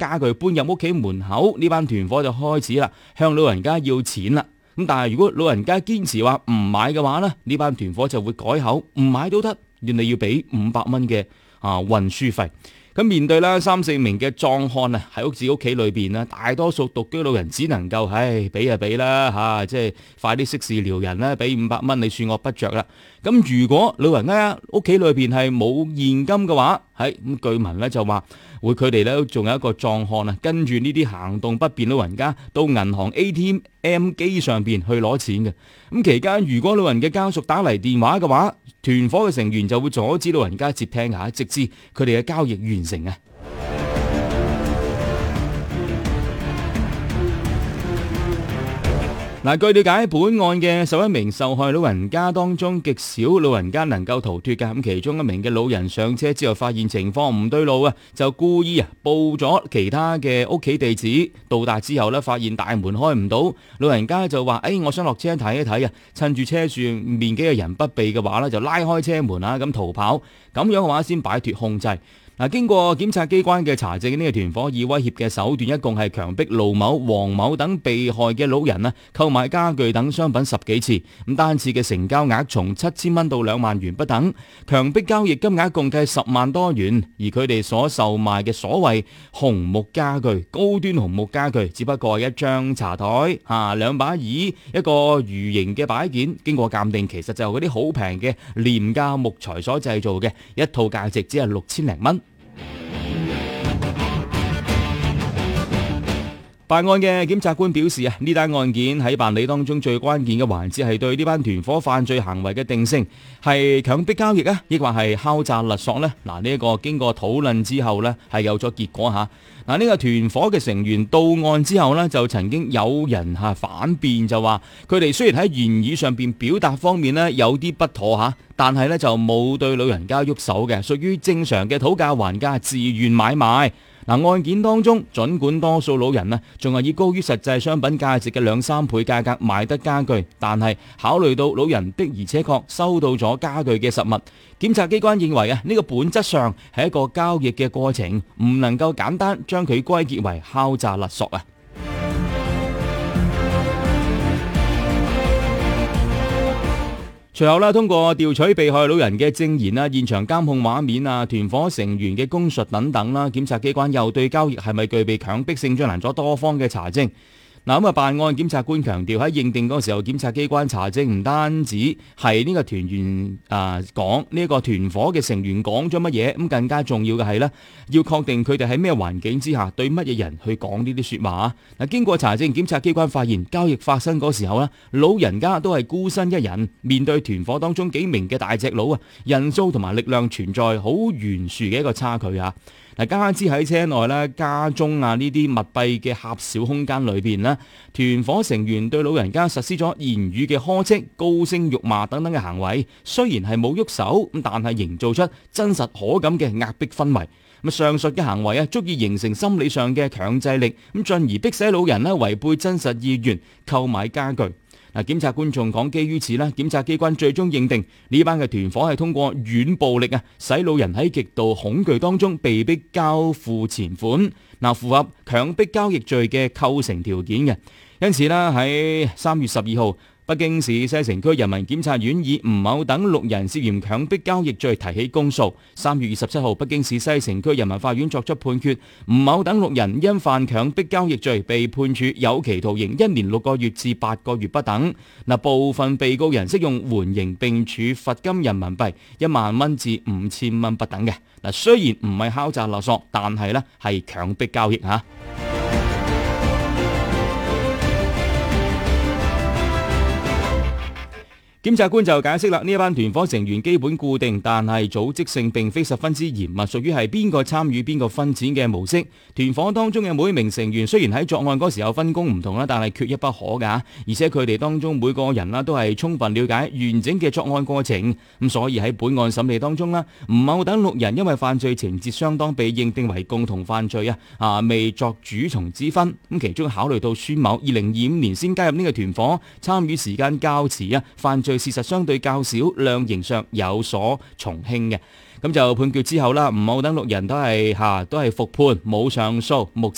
家具搬入屋企門口，呢班團伙就開始啦，向老人家要錢啦。咁但係如果老人家堅持話唔買嘅話呢班團伙就會改口，唔買都得，原嚟要俾500蚊嘅運輸費。咁面對啦3-4名嘅壯漢啊，喺自己屋企裏邊咧，大多數獨居老人只能夠俾就俾啦即係快啲息事療人啦，俾500蚊你算我不着啦。咁如果老人家屋企裏邊係冇現金嘅話，咁據聞咧就話佢哋咧仲有一個壯漢啊，跟住呢啲行動不便老人家到銀行 ATM 機上邊去攞錢嘅。咁期間如果老人嘅家屬打嚟電話嘅話，團伙嘅成員就會阻止老人家接聽下，直至佢哋嘅交易完成啊。據了解，本案嘅11名受害老人家當中，極少老人家能夠逃脫嘅。咁其中一名嘅老人上車之後，發現情況唔對路啊，就故意報咗其他嘅屋企地址。到達之後呢，發現大門開唔到，老人家就話：我想落車睇一睇啊！趁住車上面幾個人不備嘅話呢，就拉開車門啊，咁逃跑。咁樣嘅話先擺脫控制。經過檢察機關嘅查證，呢個團伙以威脅嘅手段，一共係強迫盧某、黃某等被害嘅老人購買家具等商品10幾次，咁單次嘅成交額從7000蚊到2萬元不等，強迫交易金額共計10萬多元。而佢哋所售賣嘅所謂紅木家具、高端紅木家具，只不過係一張茶台、2把椅、一個魚形嘅擺件，經過鑑定，其實就係嗰啲好平嘅廉價木材所製造嘅，一套價值只係6000零蚊。辦案嘅檢察官表示呢單案件喺辦理當中最關鍵嘅環節係對呢班團伙犯罪行為嘅定性，係強迫交易抑或係敲詐勒索呢？呢一個經過討論之後呢，係有咗結果吓。呢個團伙嘅成員到案之後呢，就曾經有人反辯，就話佢哋雖然喺言語上邊表達方面呢有啲不妥吓，但係呢就冇對老人家喐手嘅，屬於正常嘅討價還價、自願買賣。案件當中，儘管多數老人仲係以高於實際商品價值嘅2-3倍價格買得家具，但係考慮到老人的而且確收到咗家具嘅實物，檢察機關認為呢個本質上係一個交易嘅過程，唔能夠簡單將佢歸結為敲詐勒索啊。隨後通過調取被害老人嘅證言現場監控畫面團伙成員嘅供述等等檢察機關又對交易係咪具備強迫性進行咗多方嘅查證。辦案檢察官強調喺認定嗰個時候，檢察機關查證唔單止係呢個團員講呢個團伙嘅成員講咗乜嘢，咁更加重要嘅係要確定佢哋喺咩環境之下對乜嘢人去講呢啲說話。經過查證，檢察機關發現交易發生嗰時候老人家都係孤身一人，面對團伙當中幾名嘅大隻佬人數同埋力量存在好懸殊嘅一個差距加之喺車內家中呢啲密閉嘅狹小空間裏邊團伙成員對老人家實施咗言語嘅呵斥、高聲辱罵等等嘅行為，雖然係冇喐手，但係營造出真實可感嘅壓迫氛圍。上述嘅行為足以形成心理上嘅強制力，進而迫使老人違背真實意願購買家具。檢察官仲講，基於此檢察機關最終認定呢班嘅團伙係通過軟暴力使老人喺極度恐懼當中被迫交付錢款，符合強迫交易罪嘅構成條件嘅。因此喺3月12號，北京市西城區人民檢察院以吳某等6人涉嫌強迫交易罪提起公訴。3月27號，北京市西城區人民法院作出判決，吳某等6人因犯強迫交易罪被判處有期徒刑1年6個月至8個月不等。部分被告人適用緩刑，並處罰金人民幣1萬蚊至5000蚊不等嘅。雖然唔係敲詐勒索，但係係強迫交易吓。檢察官就解釋啦，呢一班團伙成員基本固定，但係組織性並非十分之嚴密，屬於係邊個參與邊個分錢嘅模式。團伙當中嘅每一名成員雖然喺作案嗰時候分工唔同啦，但係缺一不可噶。而且佢哋當中每個人都係充分了解完整嘅作案過程。咁所以喺本案審理當中吳某等6人因為犯罪情節相當，被認定為共同犯罪未作主從之分。咁其中考慮到孫某2025年先加入呢個團伙，參與時間較遲犯罪事實相對較少，量刑上有所從輕嘅。咁就判決之後吳某等6人都係復判，冇上訴。目